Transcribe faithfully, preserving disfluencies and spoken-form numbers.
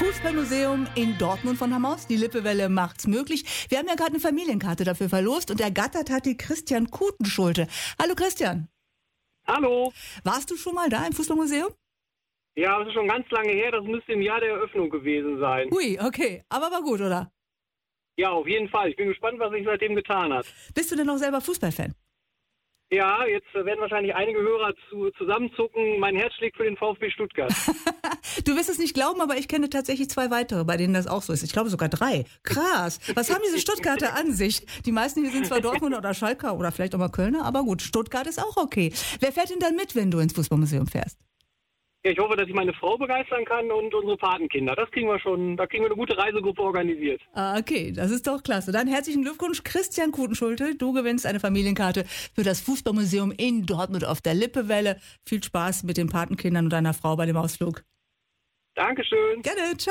Fußballmuseum in Dortmund von Hamm aus. Die Lippewelle macht's möglich. Wir haben ja gerade eine Familienkarte dafür verlost und ergattert hat die Christian Kutenschulte. Hallo Christian. Hallo. Warst du schon mal da im Fußballmuseum? Ja, das ist schon ganz lange her. Das müsste im Jahr der Eröffnung gewesen sein. Ui, okay. Aber war gut, oder? Ja, auf jeden Fall. Ich bin gespannt, was sich seitdem getan hat. Bist du denn noch selber Fußballfan? Ja, jetzt werden wahrscheinlich einige Hörer zu, zusammenzucken. Mein Herz schlägt für den VfB Stuttgart. Du wirst es nicht glauben, aber ich kenne tatsächlich zwei weitere, bei denen das auch so ist. Ich glaube sogar drei. Krass. Was haben diese Stuttgarter an sich? Die meisten hier sind zwar Dortmunder oder Schalker oder vielleicht auch mal Kölner, aber gut, Stuttgart ist auch okay. Wer fährt denn dann mit, wenn du ins Fußballmuseum fährst? Ja, ich hoffe, dass ich meine Frau begeistern kann und unsere Patenkinder. Das kriegen wir schon, da kriegen wir eine gute Reisegruppe organisiert. Ah, okay, das ist doch klasse. Dann herzlichen Glückwunsch, Christian Kutenschulte. Du gewinnst eine Familienkarte für das Fußballmuseum in Dortmund auf der Lippewelle. Viel Spaß mit den Patenkindern und deiner Frau bei dem Ausflug. Dankeschön. Gerne, ciao.